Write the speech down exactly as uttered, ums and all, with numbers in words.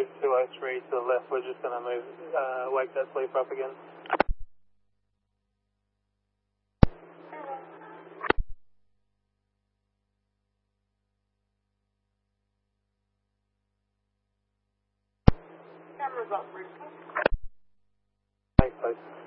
move two oh three to the left. We're just going to move, uh, wake that sleeper up again. Cameras up, Bruce. Thanks, folks.